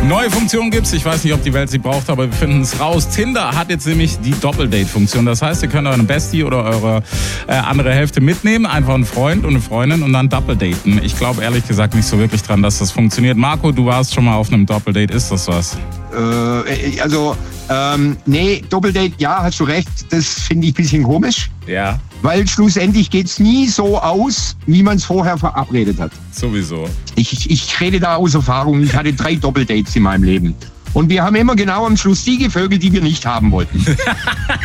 Neue Funktion gibt's. Ich weiß nicht, ob die Welt sie braucht, aber wir finden es raus. Tinder hat jetzt nämlich die Doppeldate-Funktion. Das heißt, ihr könnt euren Bestie oder eure andere Hälfte mitnehmen, einfach einen Freund und eine Freundin und dann doppeldaten. Ich glaube ehrlich gesagt nicht so wirklich dran, dass das funktioniert. Marco, du warst schon mal auf einem Doppeldate. Ist das was? Nee, Doppeldate, ja, hast du recht. Das finde ich ein bisschen komisch. Ja. Weil schlussendlich geht's nie so aus, wie man es vorher verabredet hat. Sowieso. Ich rede da aus Erfahrung. Ich hatte 3 Doppeldates in meinem Leben. Und wir haben immer genau am Schluss die gevögelt, die wir nicht haben wollten.